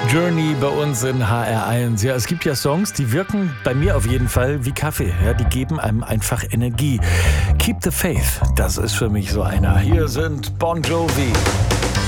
Journey bei uns in HR1. Ja, es gibt ja Songs, die wirken bei mir auf jeden Fall wie Kaffee. Ja, die geben einem einfach Energie. Keep the Faith, das ist für mich so einer. Hier sind Bon Jovi.